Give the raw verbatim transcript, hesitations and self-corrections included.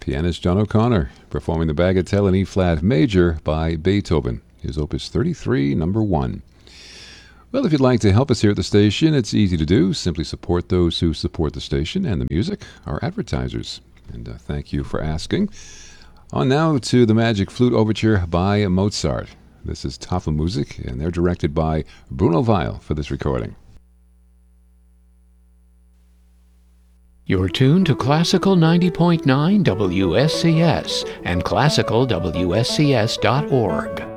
Pianist John O'Connor performing the Bagatelle in E-flat major by Beethoven, his Opus thirty-three, number one. Well, if you'd like to help us here at the station, it's easy to do. Simply support those who support the station and the music, our advertisers. And uh, thank you for asking. On now to the Magic Flute Overture by Mozart. This is Tafelmusik, and they're directed by Bruno Weil for this recording. You're tuned to Classical ninety point nine W S C S and classical W S C S dot org.